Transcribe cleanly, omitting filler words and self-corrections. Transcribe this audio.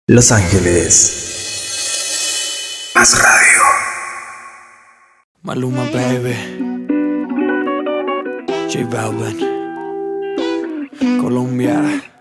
Los Ángeles. Más radio. Maluma, baby. J Balvin. Colombia.